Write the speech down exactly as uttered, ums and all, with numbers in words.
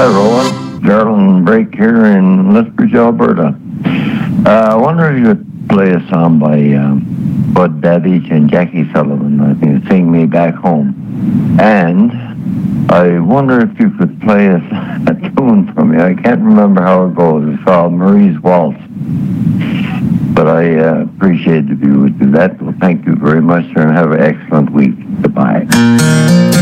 Hi, Roland. Garland Brake here in Lethbridge, Alberta. Uh, I wonder if you could play a song by um, Bud Davidge and Jackie Sullivan. I think it's Sing Me Back Home. And I wonder if you could play a, a tune for me. I can't remember how it goes. It's called Marie's Waltz. But I uh, appreciate if you would do that. Well, thank you very much, sir, and have an excellent week. Goodbye.